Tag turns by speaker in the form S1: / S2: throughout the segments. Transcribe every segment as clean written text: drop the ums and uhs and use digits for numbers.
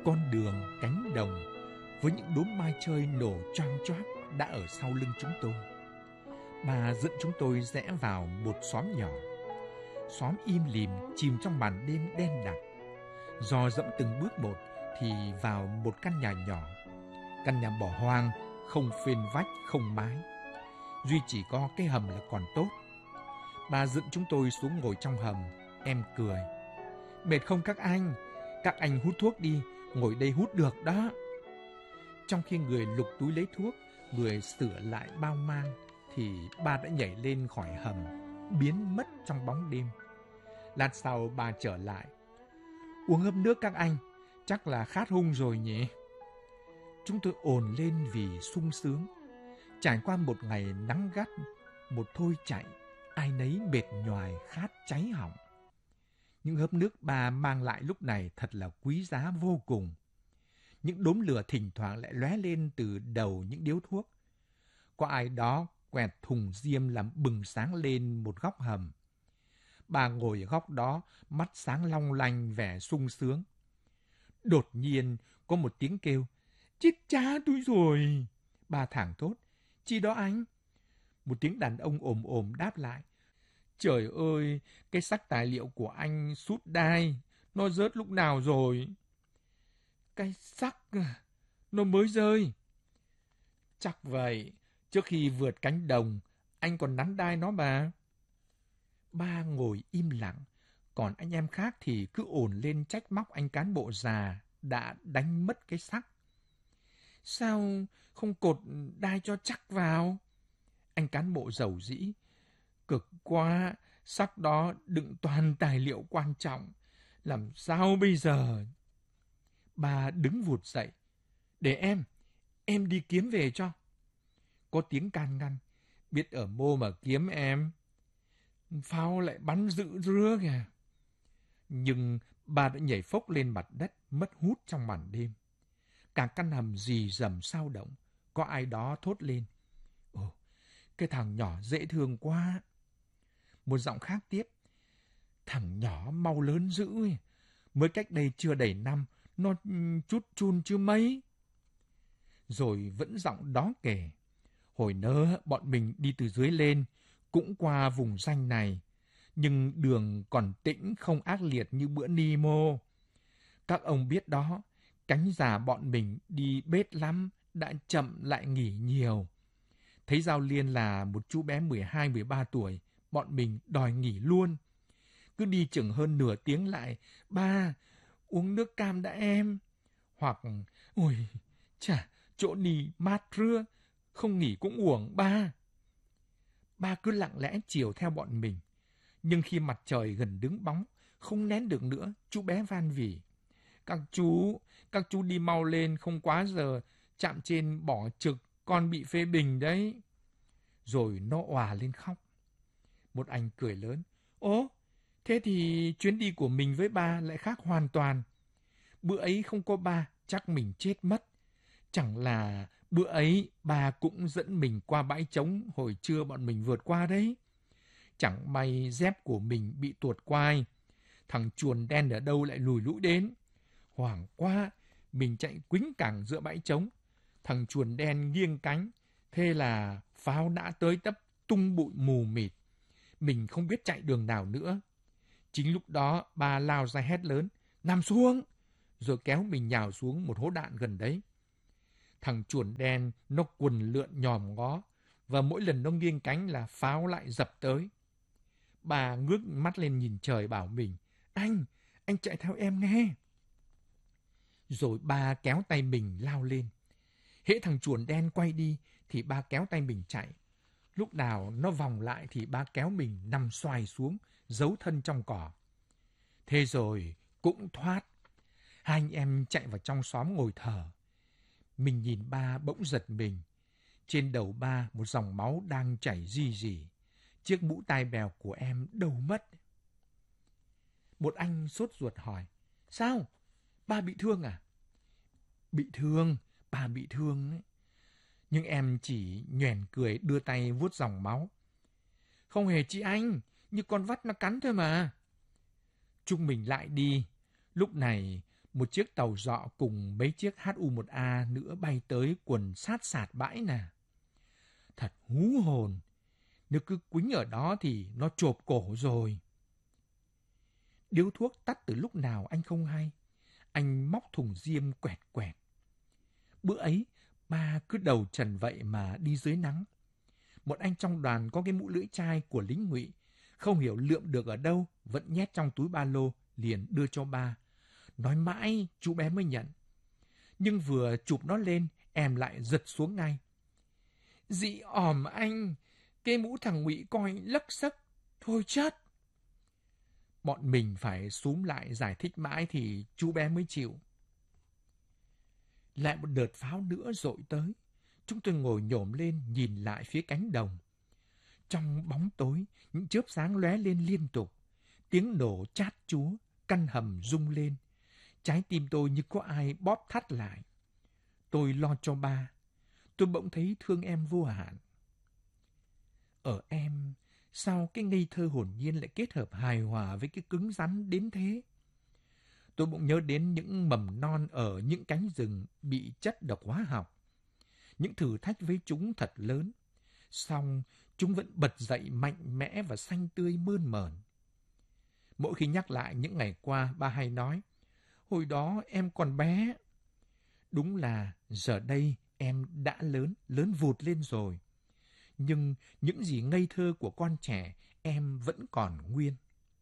S1: Con đường, cánh đồng với những đốm mai chơi nổ choang choác đã ở sau lưng chúng tôi. Bà dẫn chúng tôi rẽ vào một xóm nhỏ. Xóm im lìm chìm trong màn đêm đen đặc. Dò dẫm từng bước một thì vào một căn nhà nhỏ. Căn nhà bỏ hoang, không phên vách, không mái. Duy chỉ có cái hầm là còn tốt. Bà dẫn chúng tôi xuống ngồi trong hầm. Em cười. Mệt không các anh? Các anh hút thuốc đi, ngồi đây hút được đó. Trong khi người lục túi lấy thuốc, người sửa lại bao mang, thì bà đã nhảy lên khỏi hầm, biến mất trong bóng đêm. Lát sau bà trở lại. Uống hớp nước các anh, chắc là khát hung rồi nhỉ? Chúng tôi ồn lên vì sung sướng. Trải qua một ngày nắng gắt, một thôi chạy, ai nấy mệt nhoài khát cháy họng. Những hớp nước bà mang lại lúc này thật là quý giá vô cùng. Những đốm lửa thỉnh thoảng lại lóe lên từ đầu những điếu thuốc. Có ai đó quẹt thùng diêm làm bừng sáng lên một góc hầm. Bà ngồi ở góc đó, mắt sáng long lanh vẻ sung sướng. Đột nhiên có một tiếng kêu, chết cha tôi rồi. Bà thảng thốt, chi đó anh? Một tiếng đàn ông ồm ồm đáp lại, trời ơi, cái xắc tài liệu của anh sút đai, nó rớt lúc nào rồi? Cái xắc à, nó mới rơi. Chắc vậy, trước khi vượt cánh đồng, anh còn nắn đai nó mà. Ba ngồi im lặng, còn anh em khác thì cứ ồn lên trách móc anh cán bộ già đã đánh mất cái xắc. Sao không cột đai cho chắc vào? Anh cán bộ rầu rĩ. Cực quá, xắc đó đựng toàn tài liệu quan trọng. Làm sao bây giờ? Bà đứng vụt dậy. Để em đi kiếm về cho. Có tiếng can ngăn. Biết ở mô mà kiếm em. Pháo lại bắn dữ rứa kìa. Nhưng bà đã nhảy phốc lên mặt đất, mất hút trong màn đêm. Cả căn hầm rì rầm sao động. Có ai đó thốt lên. Ồ, cái thằng nhỏ dễ thương quá. Một giọng khác tiếp. Thằng nhỏ mau lớn dữ. Mới cách đây chưa đầy năm, nó chút chun chưa mấy. Rồi vẫn giọng đó kể. Hồi nớ bọn mình đi từ dưới lên, cũng qua vùng ranh này. Nhưng đường còn tĩnh không ác liệt như bữa Nemo. Các ông biết đó, cánh già bọn mình đi bết lắm, đã chậm lại nghỉ nhiều. Thấy Giao Liên là một chú bé 12-13 tuổi, bọn mình đòi nghỉ luôn. Cứ đi chừng hơn nửa tiếng lại, ba, uống nước cam đã em. Hoặc, ôi, chà, chỗ đi mát rưa, không nghỉ cũng uổng ba. Ba cứ lặng lẽ chiều theo bọn mình. Nhưng khi mặt trời gần đứng bóng, không nén được nữa, chú bé van vỉ. Các chú đi mau lên, không quá giờ, trạm trên bỏ trực, con bị phê bình đấy. Rồi nó òa lên khóc. Một anh cười lớn. Ố, thế thì chuyến đi của mình với ba lại khác hoàn toàn. Bữa ấy không có ba, chắc mình chết mất. Chẳng là bữa ấy ba cũng dẫn mình qua bãi trống hồi trưa bọn mình vượt qua đấy. Chẳng may dép của mình bị tuột quai. Thằng chuồn đen ở đâu lại lùi lũi đến. Hoảng quá, mình chạy quýnh cẳng giữa bãi trống. Thằng chuồn đen nghiêng cánh. Thế là pháo đã tới tấp tung bụi mù mịt. Mình không biết chạy đường nào nữa. Chính lúc đó ba lao ra hét lớn. Nằm xuống! Rồi kéo mình nhào xuống một hố đạn gần đấy. Thằng chuồn đen nó quần lượn nhòm ngó. Và mỗi lần nó nghiêng cánh là pháo lại dập tới. Bà ngước mắt lên nhìn trời bảo mình. Anh chạy theo em nghe. Rồi ba kéo tay mình lao lên. Hễ thằng chuồn đen quay đi thì ba kéo tay mình chạy. Lúc nào nó vòng lại thì ba kéo mình nằm xoài xuống, giấu thân trong cỏ. Thế rồi cũng thoát. Hai anh em chạy vào trong xóm ngồi thở. Mình nhìn ba bỗng giật mình. Trên đầu ba một dòng máu đang chảy rì rì. Chiếc mũ tai bèo của em đâu mất? Một anh sốt ruột hỏi. Sao? Ba bị thương à? Bị thương, ba bị thương ấy. Nhưng em chỉ nhoẻn cười đưa tay vuốt dòng máu. Không hề chị anh, như con vắt nó cắn thôi mà. Chúng mình lại đi. Lúc này, Một chiếc tàu dọ cùng mấy chiếc HU-1A nữa bay tới quần sát sạt bãi nè. Thật hú hồn, nếu cứ quýnh ở đó thì nó chộp cổ rồi. Điếu thuốc tắt từ lúc nào anh không hay. Anh móc thùng diêm quẹt quẹt. Bữa ấy, ba cứ đầu trần vậy mà đi dưới nắng. Một anh trong đoàn có cái mũ lưỡi chai của lính ngụy, không hiểu lượm được ở đâu, vẫn nhét trong túi ba lô, liền đưa cho ba. Nói mãi, chú bé mới nhận. Nhưng vừa chụp nó lên, em lại giật xuống ngay. Dị ỏm anh, cái mũ thằng ngụy coi lấc xấc, thôi chết. Bọn mình phải xúm lại giải thích mãi thì chú bé mới chịu. Lại một đợt pháo nữa dội tới. Chúng tôi ngồi nhổm lên nhìn lại phía cánh đồng. Trong bóng tối, những chớp sáng lóe lên liên tục. Tiếng nổ chát chúa, căn hầm rung lên. Trái tim tôi như có ai bóp thắt lại. Tôi lo cho ba. Tôi bỗng thấy thương em vô hạn. Ở em, sao cái ngây thơ hồn nhiên lại kết hợp hài hòa với cái cứng rắn đến thế? Tôi bỗng nhớ đến những mầm non ở những cánh rừng bị chất độc hóa học. Những thử thách với chúng thật lớn. Song chúng vẫn bật dậy mạnh mẽ và xanh tươi mơn mởn. Mỗi khi nhắc lại những ngày qua, ba hay nói, hồi đó em còn bé. Đúng là giờ đây em đã lớn, lớn vụt lên rồi. Nhưng những gì ngây thơ của con trẻ em vẫn còn nguyên.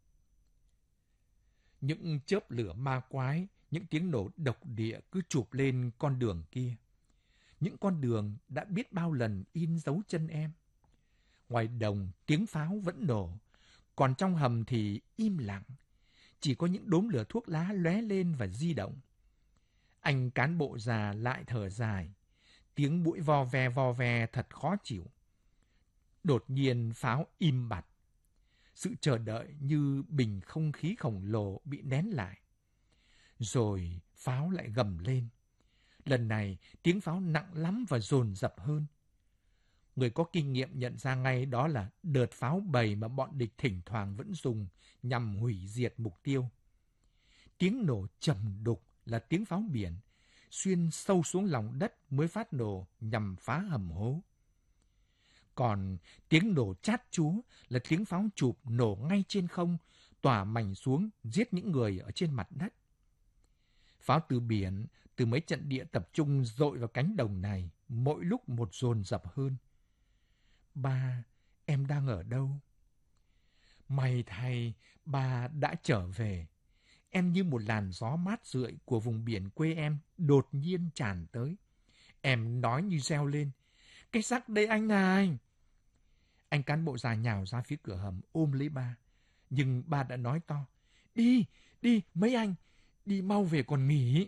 S1: Những chớp lửa ma quái, những tiếng nổ độc địa cứ chụp lên con đường kia. Những con đường đã biết bao lần in dấu chân em. Ngoài đồng tiếng pháo vẫn nổ, còn trong hầm thì im lặng. Chỉ có những đốm lửa thuốc lá lóe lên và di động. Anh cán bộ già lại thở dài. Tiếng mũi vo ve thật khó chịu. Đột nhiên pháo im bặt. Sự chờ đợi như bình không khí khổng lồ bị nén lại. Rồi pháo lại gầm lên. Lần này tiếng pháo nặng lắm và dồn dập hơn. Người có kinh nghiệm nhận ra ngay đó là đợt pháo bầy mà bọn địch thỉnh thoảng vẫn dùng nhằm hủy diệt mục tiêu. Tiếng nổ trầm đục là tiếng pháo biển, xuyên sâu xuống lòng đất mới phát nổ nhằm phá hầm hố. Còn tiếng nổ chát chúa là tiếng pháo chụp nổ ngay trên không, tỏa mảnh xuống giết những người ở trên mặt đất. Pháo từ biển, từ mấy trận địa tập trung dội vào cánh đồng này, mỗi lúc một dồn dập hơn. Ba, em đang ở đâu? May thay, ba đã trở về. Em như một làn gió mát rượi của vùng biển quê em đột nhiên tràn tới. Em nói như reo lên. Cái xác đây anh này! Anh cán bộ già nhào ra phía cửa hầm ôm lấy ba. Nhưng ba đã nói to. Đi, đi, mấy anh, đi mau về còn nghỉ.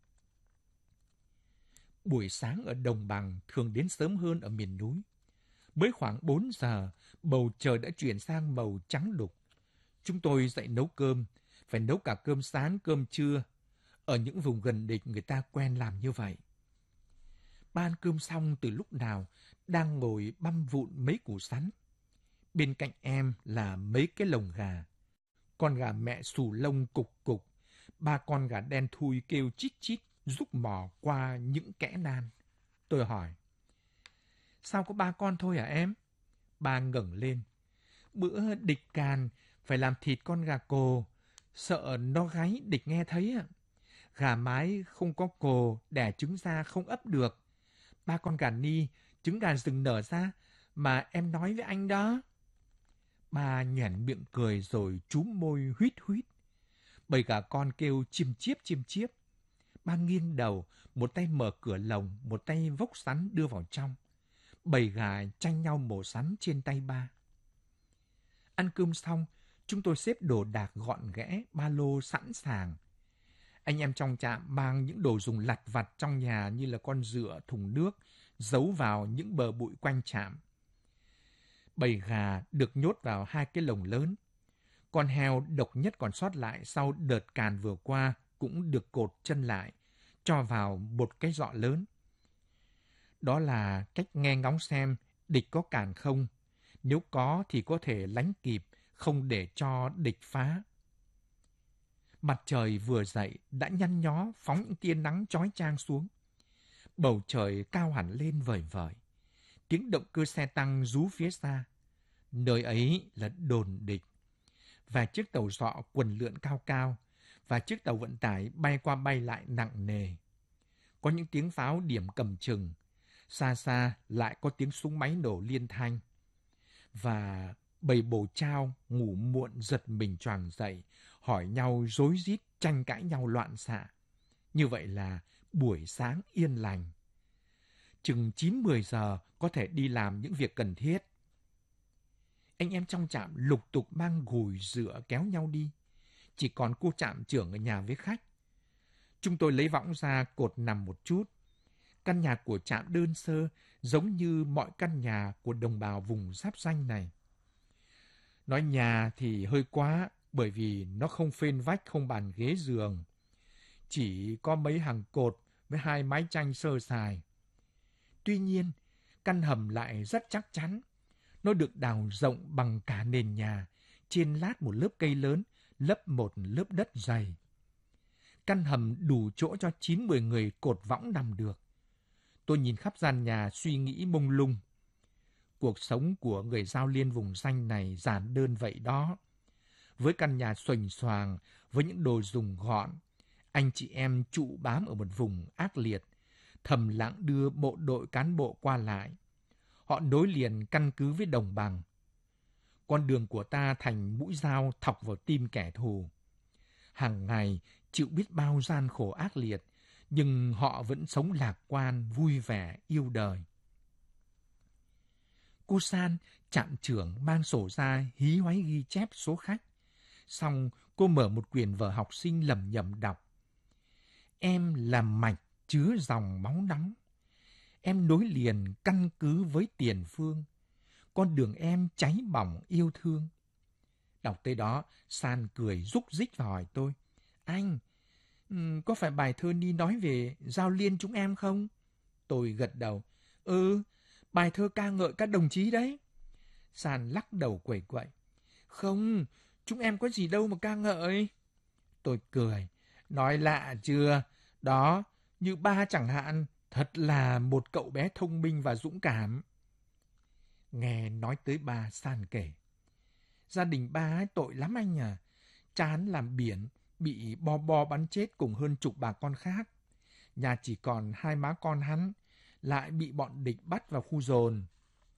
S1: Buổi sáng ở đồng bằng thường đến sớm hơn ở miền núi. Mới khoảng 4 giờ, bầu trời đã chuyển sang màu trắng đục. Chúng tôi dậy nấu cơm, phải nấu cả cơm sáng, cơm trưa. Ở những vùng gần địch người ta quen làm như vậy. Ba ăn cơm xong từ lúc nào, đang ngồi băm vụn mấy củ sắn. Bên cạnh em là mấy cái lồng gà. Con gà mẹ xù lông cục cục, ba con gà đen thui kêu chít chít, rúc mò qua những kẽ nan. Tôi hỏi, sao có 3 con thôi hả em? Ba ngẩng lên. Bữa địch càn, phải làm thịt con gà cồ, sợ nó gáy địch nghe thấy. Gà mái không có cồ, đẻ trứng ra không ấp được. 3 con gà ni, trứng gà rừng nở ra, mà em nói với anh đó. Ba nhoẻn miệng cười rồi chúm môi huýt huýt. Bầy gà con kêu chim chiếp. Ba nghiêng đầu, một tay mở cửa lồng, một tay vốc sắn đưa vào trong. Bầy gà tranh nhau mổ sắn trên tay ba. Ăn cơm xong, chúng tôi xếp đồ đạc gọn ghẽ, ba lô sẵn sàng. Anh em trong trạm mang những đồ dùng lặt vặt trong nhà như là con dựa, thùng nước, giấu vào những bờ bụi quanh trạm. Bầy gà được nhốt vào 2 cái lồng lớn. Con heo độc nhất còn sót lại sau đợt càn vừa qua cũng được cột chân lại, cho vào một cái giọ lớn. Đó là cách nghe ngóng xem địch có càn không. Nếu có thì có thể lánh kịp, không để cho địch phá. Mặt trời vừa dậy đã nhăn nhó phóng những tia nắng chói chang xuống. Bầu trời cao hẳn lên vời vợi. Tiếng động cơ xe tăng rú phía xa. Nơi ấy là đồn địch. Và chiếc tàu dọ quần lượn cao cao và chiếc tàu vận tải bay qua bay lại nặng nề. Có những tiếng pháo điểm cầm chừng. Xa xa lại có tiếng súng máy nổ liên thanh. Và bầy bồ trao ngủ muộn giật mình choàng dậy, hỏi nhau rối rít, tranh cãi nhau loạn xạ. Như vậy là buổi sáng yên lành. Chừng 9-10 giờ có thể đi làm những việc cần thiết. Anh em trong trạm lục tục mang gùi rửa kéo nhau đi. Chỉ còn cô trạm trưởng ở nhà với khách. Chúng tôi lấy võng ra cột nằm một chút. Căn nhà của trạm đơn sơ giống như mọi căn nhà của đồng bào vùng giáp ranh này. Nói nhà thì hơi quá, bởi vì nó không phên vách, không bàn ghế giường. Chỉ có mấy hàng cột với 2 mái tranh sơ sài. Tuy nhiên, căn hầm lại rất chắc chắn. Nó được đào rộng bằng cả nền nhà, trên lát một lớp cây lớn, lấp một lớp đất dày. Căn hầm đủ chỗ cho 9-10 người cột võng nằm được. Tôi nhìn khắp gian nhà suy nghĩ mông lung. Cuộc sống của người Dao Liên vùng xanh này giản đơn vậy đó. Với căn nhà xoành xoàng, với những đồ dùng gọn, anh chị em trụ bám ở một vùng ác liệt, thầm lặng đưa bộ đội cán bộ qua lại. Họ nối liền căn cứ với đồng bằng. Con đường của ta thành mũi dao thọc vào tim kẻ thù. Hàng ngày chịu biết bao gian khổ ác liệt, nhưng họ vẫn sống lạc quan, vui vẻ, yêu đời. Cô San, trạm trưởng mang sổ ra hí hoáy ghi chép số khách. Xong cô mở một quyển vở học sinh lẩm nhẩm đọc. Em là mạch chứa dòng máu nóng. Em nối liền căn cứ với tiền phương. Con đường em cháy bỏng yêu thương. Đọc tới đó, San cười rúc rích và hỏi tôi. Anh, có phải bài thơ Ni nói về Dao Liên chúng em không? Tôi gật đầu. Bài thơ ca ngợi các đồng chí đấy. San lắc đầu quẩy quậy. Không, chúng em có gì đâu mà ca ngợi. Tôi cười. Nói lạ chưa? Đó, như ba chẳng hạn, thật là một cậu bé thông minh và dũng cảm. Nghe nói tới ba, San kể. Gia đình ba ấy tội lắm anh à. Cha hắn làm biển, bị bo bắn chết cùng hơn chục bà con khác. Nhà chỉ còn 2 má con hắn, lại bị bọn địch bắt vào khu dồn.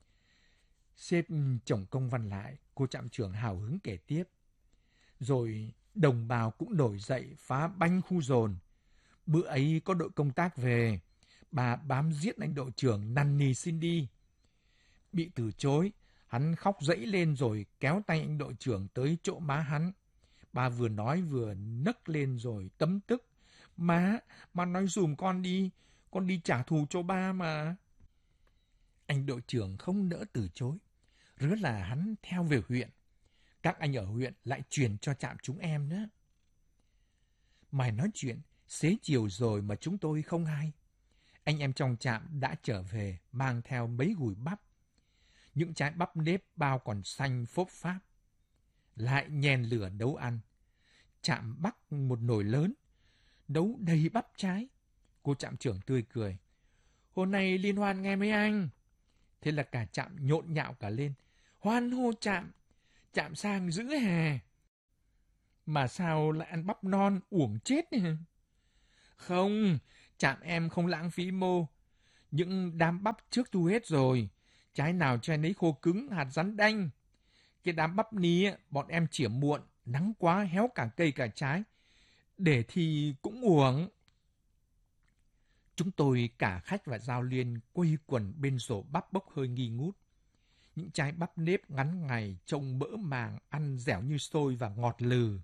S1: Xếp chồng công văn lại, cô trạm trưởng hào hứng kể tiếp. Rồi đồng bào cũng nổi dậy phá banh khu dồn. Bữa ấy có đội công tác về, bà bám giết anh đội trưởng năn nỉ xin đi. Bị từ chối, hắn khóc rẫy lên rồi kéo tay anh đội trưởng tới chỗ má hắn. Bà vừa nói vừa nấc lên rồi tấm tức. Má nói dùm con đi trả thù cho ba mà. Anh đội trưởng không nỡ từ chối. Rứa là hắn theo về huyện. Các anh ở huyện lại truyền cho trạm chúng em nữa. Mày nói chuyện, xế chiều rồi mà chúng tôi không hay. Anh em trong trạm đã trở về mang theo mấy gùi bắp. Những trái bắp nếp bao còn xanh phốp pháp. Lại nhen lửa nấu ăn. Trạm bắc một nồi lớn, nấu đầy bắp trái. Cô trạm trưởng tươi cười. Hôm nay liên hoan nghe mấy anh. Thế là cả trạm nhộn nhạo cả lên. Hoan hô trạm, trạm sang dữ hè. Mà sao lại ăn bắp non uổng chết nhỉ? Không, trạm em không lãng phí mô. Những đám bắp trước thu hết rồi. Trái nào cho anh ấy khô cứng, hạt rắn đanh. Cái đám bắp ní bọn em chỉa muộn, nắng quá héo cả cây cả trái. Để thì cũng uổng. Chúng tôi cả khách và Dao Liên quây quần bên rổ bắp bốc hơi nghi ngút. Những trái bắp nếp ngắn ngày trông mỡ màng, ăn dẻo như xôi và ngọt lừ.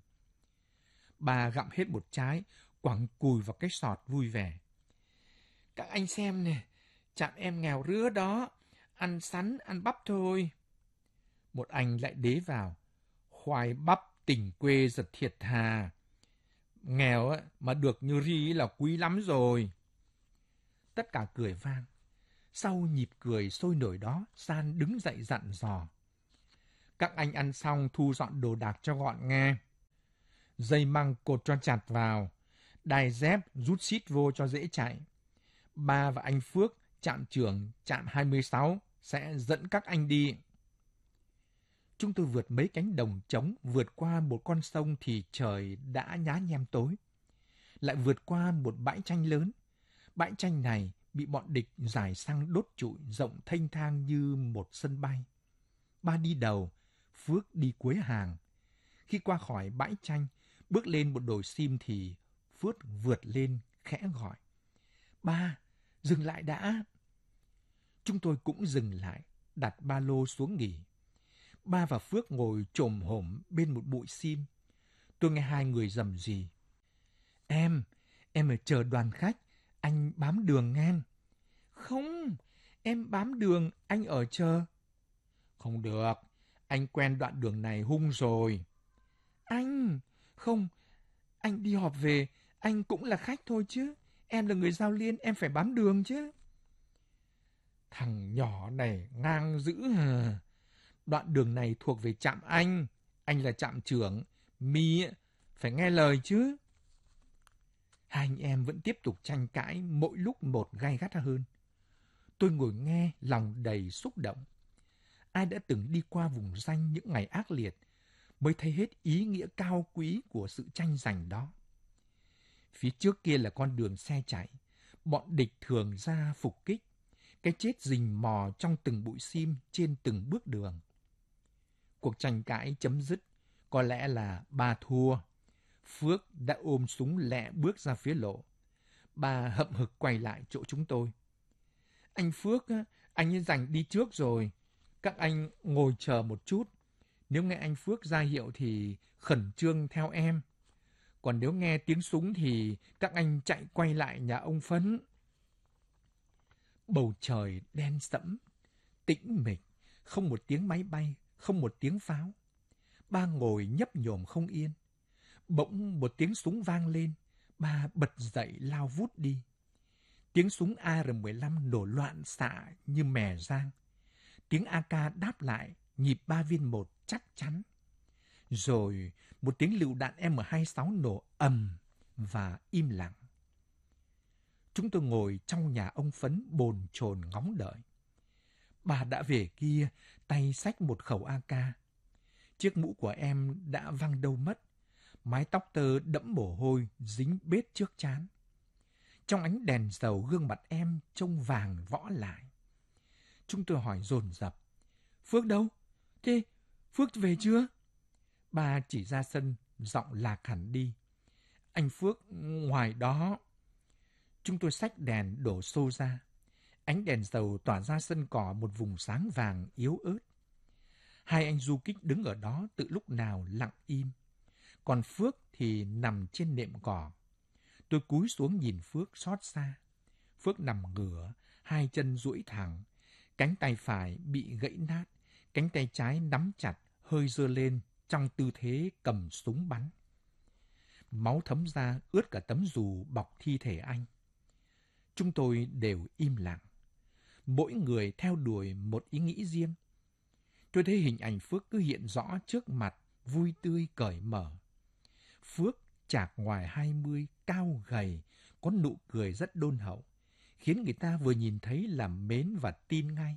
S1: Bà gặm hết một trái, quẳng cùi vào cái sọt vui vẻ. Các anh xem nè, trạm em nghèo rứa đó, ăn sắn, ăn bắp thôi. Một anh lại đế vào, khoai bắp tỉnh quê giật thiệt thà. Nghèo mà được như ri là quý lắm rồi. Tất cả cười vang. Sau nhịp cười sôi nổi đó, San đứng dậy dặn dò. Các anh ăn xong thu dọn đồ đạc cho gọn nghe. Dây măng cột cho chặt vào, đai dép rút xít vô cho dễ chạy. Ba và anh Phước, trạm trưởng trạm 26, sẽ dẫn các anh đi. Chúng tôi vượt mấy cánh đồng trống, vượt qua một con sông thì trời đã nhá nhem tối. Lại vượt qua một bãi tranh lớn. Bãi tranh này bị bọn địch rải xăng đốt trụi rộng thênh thang như một sân bay. Ba đi đầu, Phước đi cuối hàng. Khi qua khỏi bãi tranh, bước lên một đồi sim thì Phước vượt lên khẽ gọi. Ba, dừng lại đã. Chúng tôi cũng dừng lại, đặt ba lô xuống nghỉ. Ba và Phước ngồi chồm hổm bên một bụi sim. Tôi nghe hai người rầm rì. Em ở chờ đoàn khách, anh bám đường ngang. Không, em bám đường, anh ở chờ. Không được, anh quen đoạn đường này hung rồi. Không, anh đi họp về, anh cũng là khách thôi chứ. Em là người Giao Liên, em phải bám đường chứ. Thằng nhỏ này ngang dữ hả? Đoạn đường này thuộc về trạm anh là trạm trưởng, mi phải nghe lời chứ. Hai anh em vẫn tiếp tục tranh cãi, mỗi lúc một gay gắt hơn. Tôi ngồi nghe, lòng đầy xúc động. Ai đã từng đi qua vùng ranh những ngày ác liệt mới thấy hết ý nghĩa cao quý của sự tranh giành đó. Phía trước kia là con đường xe chạy, bọn địch thường ra phục kích. Cái chết rình mò trong từng bụi sim trên từng bước đường. Cuộc tranh cãi chấm dứt, có lẽ là ba thua. Phước đã ôm súng lẹ bước ra phía lộ. Ba hậm hực quay lại chỗ chúng tôi. Anh Phước, anh ấy giành đi trước rồi. Các anh ngồi chờ một chút. Nếu nghe anh Phước ra hiệu thì khẩn trương theo em. Còn nếu nghe tiếng súng thì các anh chạy quay lại nhà ông Phấn. Bầu trời đen sẫm, tĩnh mịch, không một tiếng máy bay, không một tiếng pháo. Ba ngồi nhấp nhổm không yên. Bỗng một tiếng súng vang lên, ba bật dậy lao vút đi. Tiếng súng AR-15 nổ loạn xạ như mè giang. Tiếng AK đáp lại, nhịp 3 viên 1 chắc chắn. Rồi một tiếng lựu đạn M26 nổ ầm và im lặng. Chúng tôi ngồi trong nhà ông Phấn bồn chồn ngóng đợi. Bà đã về kia, tay xách một khẩu AK. Chiếc mũ của em đã văng đâu mất. Mái tóc tơ đẫm mồ hôi, dính bết trước trán. Trong ánh đèn dầu gương mặt em trông vàng võ lại. Chúng tôi hỏi dồn dập. Phước đâu? Thế Phước về chưa? Bà chỉ ra sân, giọng lạc hẳn đi. Anh Phước ngoài đó. Chúng tôi xách đèn đổ xô ra. Ánh đèn dầu tỏa ra sân cỏ một vùng sáng vàng yếu ớt. Hai anh du kích đứng ở đó từ lúc nào lặng im. Còn Phước thì nằm trên nệm cỏ. Tôi cúi xuống nhìn Phước xót xa. Phước nằm ngửa, hai chân duỗi thẳng. Cánh tay phải bị gãy nát, cánh tay trái nắm chặt, hơi giơ lên trong tư thế cầm súng bắn. Máu thấm ra ướt cả tấm dù bọc thi thể anh. Chúng tôi đều im lặng. Mỗi người theo đuổi một ý nghĩ riêng. Tôi thấy hình ảnh Phước cứ hiện rõ trước mặt, vui tươi cởi mở. Phước chạc ngoài 20, cao gầy, có nụ cười rất đôn hậu, khiến người ta vừa nhìn thấy là mến và tin ngay.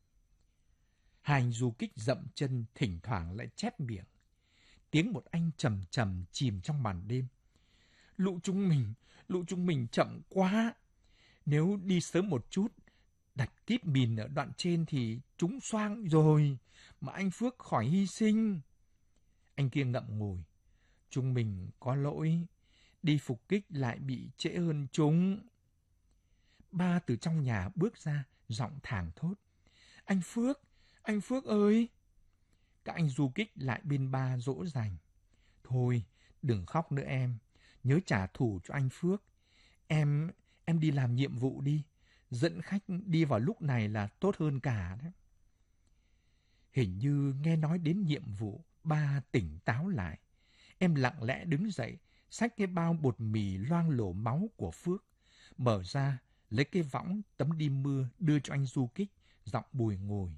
S1: Hai anh du kích dậm chân, thỉnh thoảng lại chép miệng. Tiếng một anh trầm trầm chìm trong màn đêm. Lũ chúng mình chậm quá. Nếu đi sớm một chút, đặt kíp mìn ở đoạn trên thì chúng xoang rồi, mà anh Phước khỏi hy sinh. Anh kia ngậm ngùi. Chúng mình có lỗi, đi phục kích lại bị trễ hơn chúng. Ba từ trong nhà bước ra, giọng thảng thốt. Anh Phước ơi! Các anh du kích lại bên ba dỗ dành. Thôi, đừng khóc nữa em, nhớ trả thù cho anh Phước. Em đi làm nhiệm vụ đi, dẫn khách đi vào lúc này là tốt hơn cả đấy. Hình như nghe nói đến nhiệm vụ, ba tỉnh táo lại. Em lặng lẽ đứng dậy, xách cái bao bột mì loang lổ máu của Phước, mở ra, lấy cái võng tấm đi mưa đưa cho anh du kích, giọng bùi ngùi.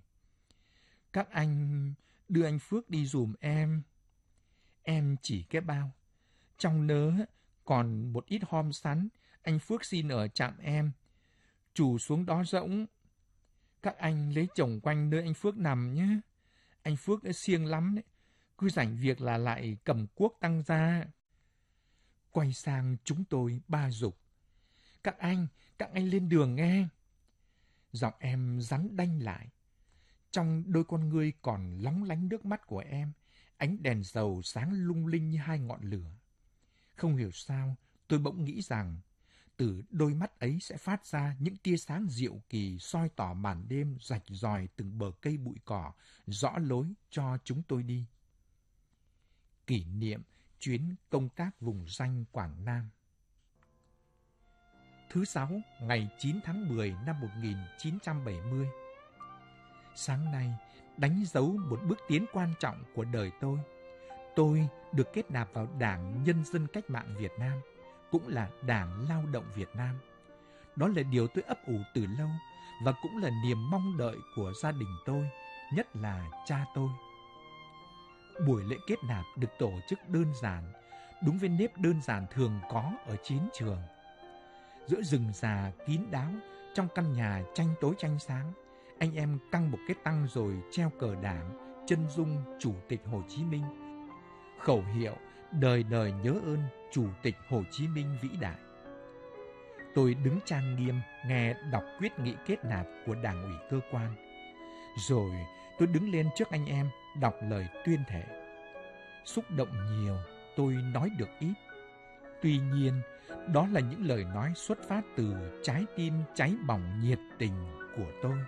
S1: Các anh đưa anh Phước đi giùm em. Em chỉ cái bao. Trong nớ còn một ít hom sắn, anh Phước xin ở trạm em. Chủ xuống đó rỗng. Các anh lấy chồng quanh nơi anh Phước nằm nhé. Anh Phước siêng lắm đấy. Cứ rảnh việc là lại cầm cuốc tăng ra. Quay sang chúng tôi ba giục. Các anh lên đường nghe. Giọng em rắn đanh lại. Trong đôi con ngươi còn lóng lánh nước mắt của em, ánh đèn dầu sáng lung linh như hai ngọn lửa. Không hiểu sao, tôi bỗng nghĩ rằng, từ đôi mắt ấy sẽ phát ra những tia sáng diệu kỳ soi tỏ màn đêm rạch ròi từng bờ cây bụi cỏ, rõ lối cho chúng tôi đi. Kỷ niệm chuyến công tác vùng danh Quảng Nam. Thứ Sáu, ngày 9 tháng 10 năm 1970. Sáng nay, đánh dấu một bước tiến quan trọng của đời tôi. Tôi được kết nạp vào Đảng Nhân dân Cách mạng Việt Nam, cũng là Đảng Lao động Việt Nam. Đó là điều tôi ấp ủ từ lâu và cũng là niềm mong đợi của gia đình tôi, nhất là cha tôi. Buổi lễ kết nạp được tổ chức đơn giản, đúng với nếp đơn giản thường có ở chiến trường. Giữa rừng già kín đáo, trong căn nhà tranh tối tranh sáng, anh em căng một cái tăng rồi treo cờ Đảng, chân dung Chủ tịch Hồ Chí Minh. Khẩu hiệu đời đời nhớ ơn Chủ tịch Hồ Chí Minh vĩ đại. Tôi đứng trang nghiêm nghe đọc quyết nghị kết nạp của Đảng ủy cơ quan. Rồi tôi đứng lên trước anh em đọc lời tuyên thệ. Xúc động nhiều, tôi nói được ít. Tuy nhiên, đó là những lời nói xuất phát từ trái tim cháy bỏng nhiệt tình của tôi.